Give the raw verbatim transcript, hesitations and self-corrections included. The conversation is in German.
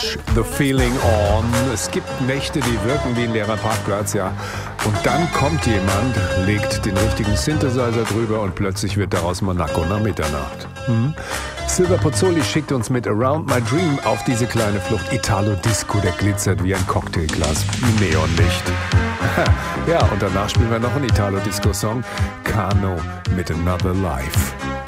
The Feeling On. Es gibt Nächte, die wirken wie ein leerer Parkplatz, ja. Und dann kommt jemand, legt den richtigen Synthesizer drüber und plötzlich wird daraus Monaco nach Mitternacht. Hm? Silver Pozzoli schickt uns mit Around My Dream auf diese kleine Flucht. Italo-Disco, der glitzert wie ein Cocktailglas, wie Neonlicht. Ja, und danach spielen wir noch einen Italo-Disco-Song, Kano mit Another Life.